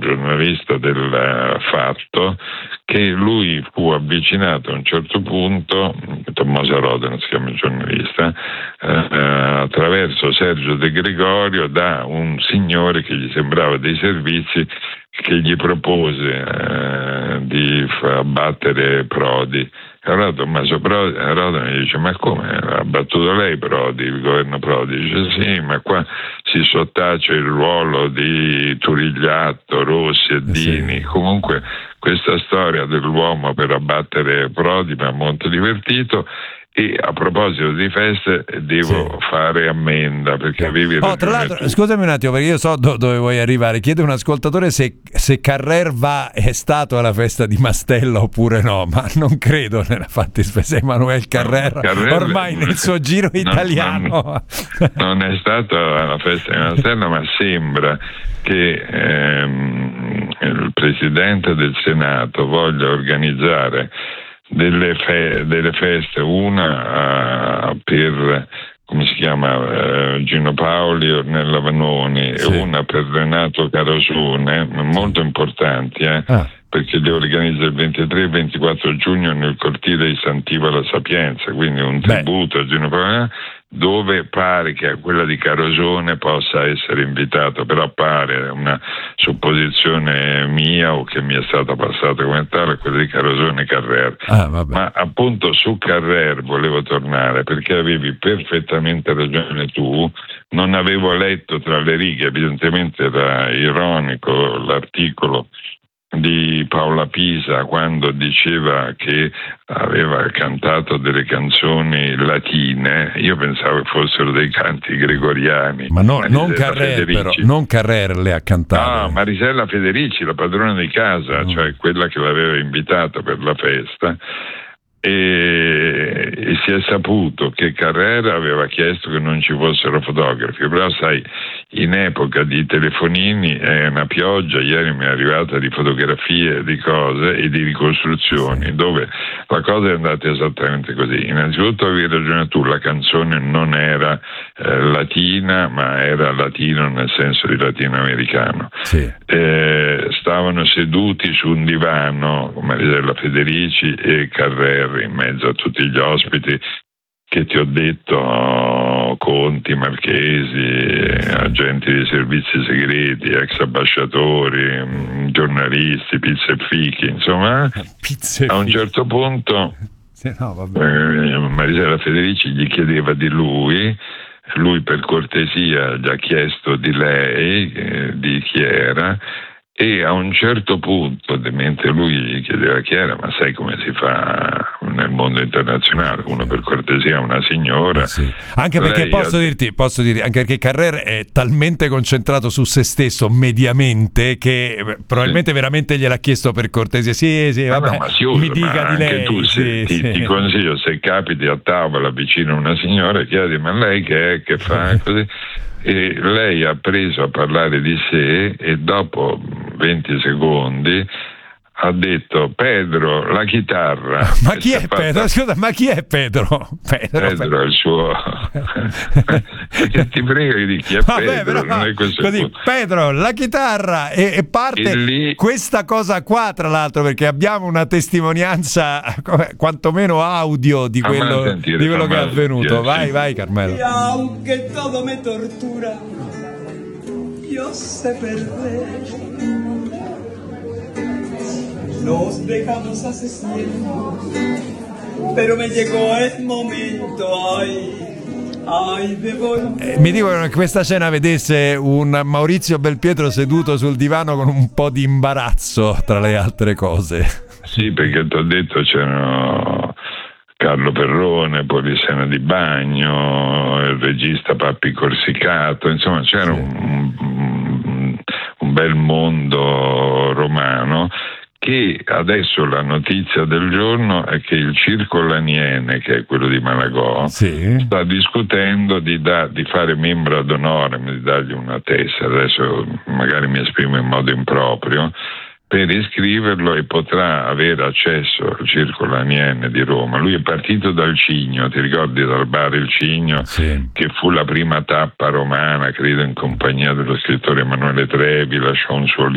giornalista del Fatto, che lui fu avvicinato a un certo punto, Tommaso Rodano si chiama il giornalista, attraverso Sergio De Gregorio, da un signore che gli sembrava dei servizi, che gli propose di abbattere Prodi. Allora Tommaso Rodano gli dice: ma come, ha battuto lei Prodi, il governo Prodi? Dice: sì, ma qua si sottace il ruolo di Turigliatto, Rossi e Dini. Comunque questa storia dell'uomo per abbattere Prodi mi ha molto divertito. E a proposito di feste devo fare ammenda, perché avevi ragione. Tra l'altro, scusami un attimo, perché io so dove vuoi arrivare. Chiede un ascoltatore se Carrer è stato alla festa di Mastella oppure no, ma non credo nella fattispecie. Emanuele Carrer ormai nel suo giro italiano non è stato alla festa di Mastella, ma sembra che il Presidente del Senato voglia organizzare delle feste, una per, come si chiama, Gino Paoli, Ornella Vanoni, e una per Renato Carosone, molto importanti, perché le organizza il 23 e 24 giugno nel cortile di Sant'Iva la Sapienza, quindi un tributo a Gino Paoli, dove pare che a quella di Carosone possa essere invitato, però pare una supposizione mia o che mi è stata passata come tale, quella di Carosone Carrer. Ma appunto su Carrer volevo tornare, perché avevi perfettamente ragione tu. Non avevo letto tra le righe, evidentemente era ironico l'articolo di Paola Pisa quando diceva che aveva cantato delle canzoni latine. Io pensavo che fossero dei canti gregoriani. Ma no, non Carrer, però, non Carrer le ha cantate. No, Marisella Federici, la padrona di casa, cioè quella che l'aveva invitato per la festa. E si è saputo che Carrera aveva chiesto che non ci fossero fotografi, però sai, in epoca di telefonini è una pioggia. Ieri mi è arrivata di fotografie di cose e di ricostruzioni dove la cosa è andata esattamente così. Innanzitutto avevi ragione tu, la canzone non era latina, ma era latino nel senso di latinoamericano. Stavano seduti su un divano Marisella Federici e Carrera in mezzo a tutti gli ospiti che ti ho detto, conti, marchesi, agenti di servizi segreti, ex ambasciatori, giornalisti, pizze e fichi, insomma. A un certo punto Marisella Federici gli chiedeva di lui per cortesia gli ha chiesto di lei, di chi era. E a un certo punto, mentre lui gli chiedeva chi era, ma sai come si fa nel mondo internazionale, uno per cortesia, una signora. Anche perché posso dire, anche perché Carrer è talmente concentrato su se stesso mediamente che probabilmente veramente gliel'ha chiesto per cortesia. Vabbè, ma si usa, mi dica ma di lei. Anche tu ti consiglio, se capiti a tavola vicino a una signora, chiedi: ma lei che è, che fa, così. E lei ha preso a parlare di sé e dopo 20 secondi ha detto: Pedro, la chitarra. Ma chi è Pedro? Scusa, ma chi è Pedro? Pedro è il suo. Che ti prego di chi è Pedro? Non è così, Pedro, la chitarra e parte lì... questa cosa qua, tra l'altro, perché abbiamo una testimonianza quantomeno audio di quello che è avvenuto. Vai Carmelo. Y aunque todo me tortura, yo sé perder. Nos dejamos hace tiempo, pero me llegó el momento, mi dicono che questa scena vedesse un Maurizio Belpietro seduto sul divano con un po' di imbarazzo, tra le altre cose. Sì, perché ti ho detto c'erano Carlo Perrone, Polissena Di Bagno, il regista Pappi Corsicato, insomma c'era un bel mondo romano. Che adesso la notizia del giorno è che il Circo Laniene, che è quello di Malagò, sta discutendo di fare membro ad onore, di dargli una tessera. Adesso magari mi esprimo in modo improprio, per iscriverlo, e potrà avere accesso al Circo Laniene di Roma. Lui è partito dal Cigno, ti ricordi, dal bar Il Cigno, che fu la prima tappa romana, credo in compagnia dello scrittore Emanuele Trevi, lasciò un suo